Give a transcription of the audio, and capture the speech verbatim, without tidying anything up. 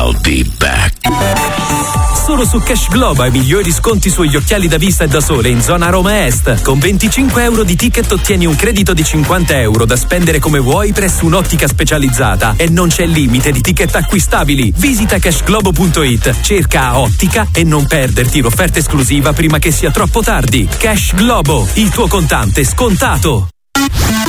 I'll be back. Solo su Cash Globo hai migliori sconti sugli occhiali da vista e da sole in zona Roma Est. Con venticinque euro di ticket ottieni un credito di cinquanta euro da spendere come vuoi presso un'ottica specializzata e non c'è limite di ticket acquistabili. Visita cashglobo punto it, cerca Ottica e non perderti l'offerta esclusiva prima che sia troppo tardi. Cash Globo, il tuo contante scontato.